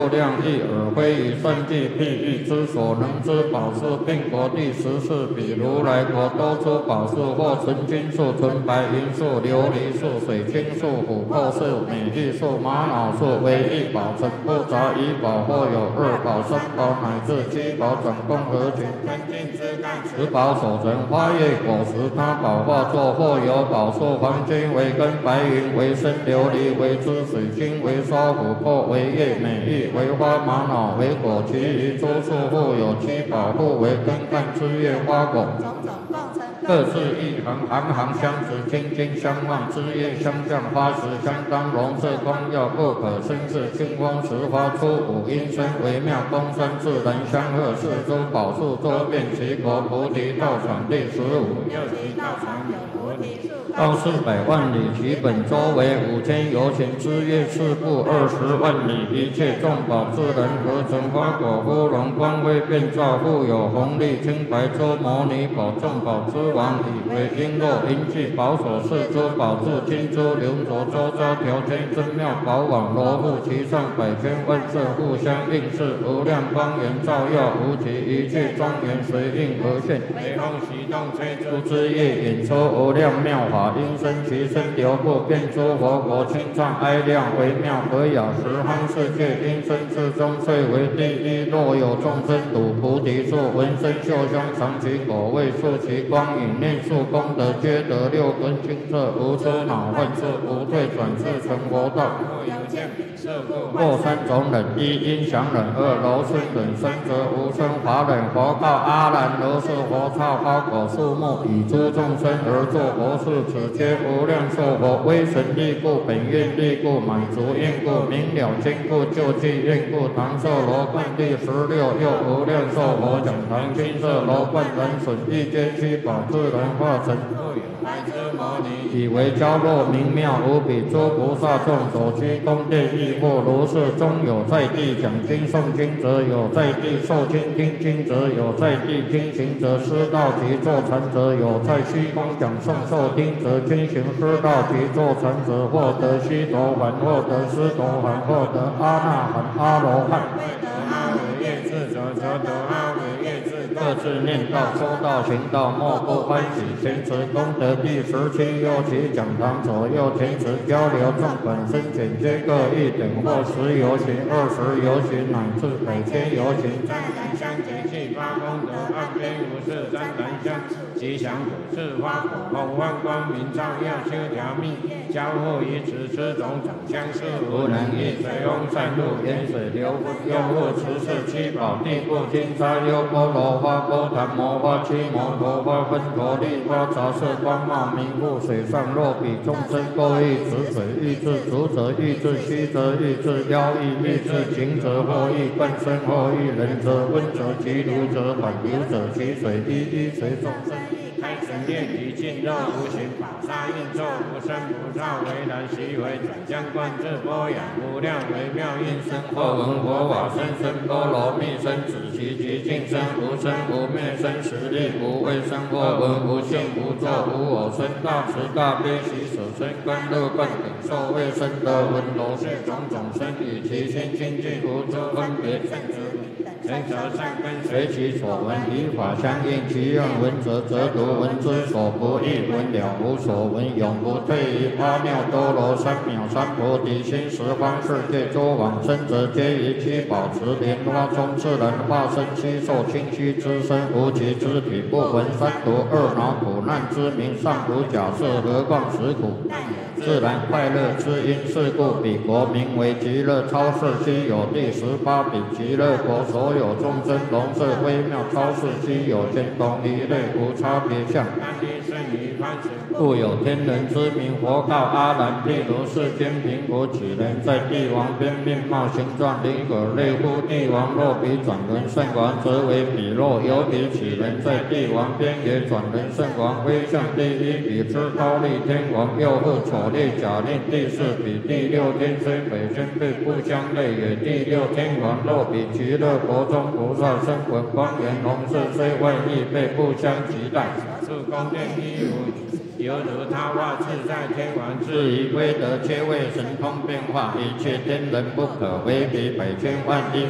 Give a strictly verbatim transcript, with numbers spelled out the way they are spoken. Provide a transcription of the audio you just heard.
量益而非以圣地譬喻之所能之宝是，并国第十四，比如来国多出宝树，或纯金树、纯白银树、琉璃树、水晶树、琥珀树、美玉树、玛瑙树为一宝，成不杂一宝，或有二宝、三宝乃至七宝，总共合群天境之干，十宝所成花叶果实，他宝化作，或有宝树，黄金为根，白银为身，琉璃为枝，水晶为刷，琥珀为叶，美玉为花，玛瑙为果，其余诸树互有七宝，互为根干枝叶花果，各自一行，行行相持，金金相望，枝叶相向，花实相当，容色光耀，不可生视。清风时发出五音声，微妙公声，自然相和。四周宝树周遍其国，菩提道场第十五。又其道场有菩提树，高四百万里，其本周为五千由旬，枝叶四部二十万里，一切众宝自然合成，花果芙蓉，光辉遍照，复有红绿青白周摩尼宝，众宝之王，以为璎珞银器宝所饰，珠宝柱金珠流着，周遭条圈真妙宝网，罗布其上，百千万色互相映饰，无量光源照耀无极，一切庄严随应而现，雷风习动吹出之叶，引出无量妙法，音声其声流布，遍诸佛国，清唱哀亮，微妙和雅，十方世界音声之中最为第一。若有众生睹菩提树，闻声嗅香，尝其果味，触其光影，念数功德，皆得六根清澈，无出恼患处，无退转世，成佛道。或三种忍：一音响忍，二柔顺忍，三则无声法忍。佛告阿难：如是佛刹花果树木，以诸众生而作佛事，此皆无量寿佛，威神力故，本愿力故，满足愿故，明了坚固，救济愿故。唐寿罗冠第十六，又无量寿佛讲堂，金色罗冠人损，一皆七宝自然化成。白之摩尼，以为娇弱明妙无比，诸菩萨众所居宫殿亦复如是。中有在地讲经诵经者，有在地受经听经者，有在地听行者，师道及坐禅者，有在虚空讲诵受听者，均行师道及坐禅者，获得须陀洹，获得斯陀含，获得阿那含、阿罗汉。阿惟越智者，则得阿惟越智。各自念道、说道、行道，莫不欢喜。前持功德第十七，又其讲堂左右前持交流众本身简皆各一等，或十由旬、二十由旬，乃至百千由旬。湛然相结气发功德，岸边无事湛然相吉祥果是花果，红万光明照耀修条密，交互于此之种长相似，无能易。水翁散入，沿水流复，又复持是七宝地部金沙优波罗花、波檀摩花、七摩陀花、分陀利花，杂色光茂明复，水上若比众生各欲此水，欲至足者，欲至虚则，欲至腰意，欲至情者，或欲半身，或欲人者，温者其如者，反流者其水，一一随众生。开神炼体尽肉无形，宝刹应作无生菩萨为然，习为转将观自波雅，无量微妙应声，或闻佛法声声波罗蜜声，子其其净声，无生无灭生，实力无畏生，或闻无性无作无我生，大慈大悲喜舍身，观乐观顶受未生得闻罗是种种生，与其心清净无诸分别圣之前则善根随其所闻，以法相应，其愿闻者则读，闻之所不异，闻了无所闻，永不退于阿耨多罗三藐三菩提心。十方世界诸往生者，皆以七宝持莲花中自然化身，悉受清虚之身，无其肢体，不闻三毒二恼苦难之名，尚无假设，何况实苦？自然快乐之因，是故彼国名为极乐超世，悉有第十八比极乐国，所有众生容色微妙超世，悉有天同一类，无差别相。故有天人之名。佛告阿难：譬如世间贫苦乞人，在帝王边面貌形状灵可类乎？帝王若比转轮圣王，则为彼；若有比乞人，在帝王边也转轮圣王，威相第一比之高丽天王，又复丑烈假令第四比。第六天虽北天辈不相类也。第六天王若比极乐国中菩萨声闻光源红色，虽外异辈不相及待。是宫殿一如犹如他化自在天王之以归德，皆为神通变化，一切天人不可为比，百千万亿。